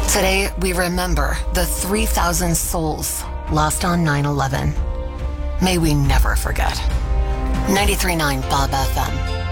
Today, we remember the 3,000 souls lost on 9/11. May we never forget. 93.9 Bob FM.